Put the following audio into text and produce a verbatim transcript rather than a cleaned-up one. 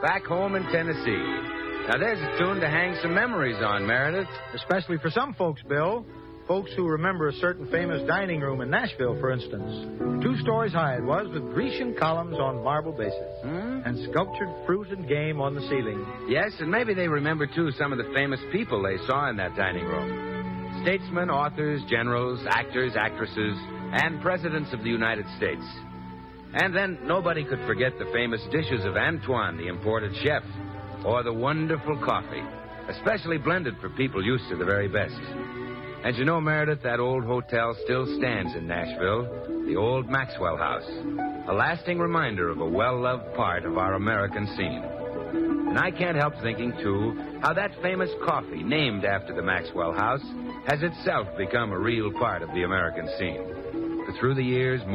back home in Tennessee. Now, there's a tune to hang some memories on, Meredith. Especially for some folks, Bill. Folks who remember a certain famous dining room in Nashville, for instance. Two stories high it was, with Grecian columns on marble bases. Hmm? And sculptured fruit and game on the ceiling. Yes, and maybe they remember, too, some of the famous people they saw in that dining room. Statesmen, authors, generals, actors, actresses, and presidents of the United States. And then nobody could forget the famous dishes of Antoine, the imported chef, or the wonderful coffee, especially blended for people used to the very best. And you know, Meredith, that old hotel still stands in Nashville, the old Maxwell House, a lasting reminder of a well-loved part of our American scene. And I can't help thinking, too, how that famous coffee, named after the Maxwell House, has itself become a real part of the American scene. For through the years,